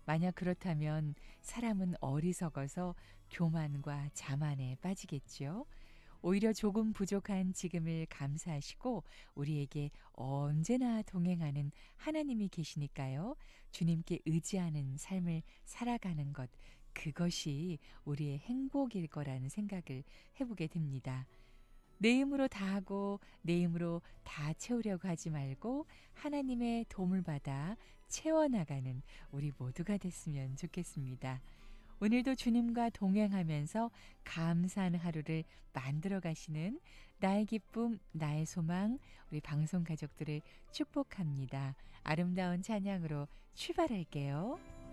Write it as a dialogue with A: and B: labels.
A: 만약 그렇다면 사람은 어리석어서 교만과 자만에 빠지겠지요. 오히려 조금 부족한 지금을 감사하시고 우리에게 언제나 동행하는 하나님이 계시니까요. 주님께 의지하는 삶을 살아가는 것, 그것이 우리의 행복일 거라는 생각을 해보게 됩니다. 내 힘으로 다 하고 내 힘으로 다 채우려고 하지 말고 하나님의 도움을 받아 채워나가는 우리 모두가 됐으면 좋겠습니다. 오늘도 주님과 동행하면서 감사하는 하루를 만들어 가시는 나의 기쁨, 나의 소망, 우리 방송 가족들을 축복합니다. 아름다운 찬양으로 출발할게요.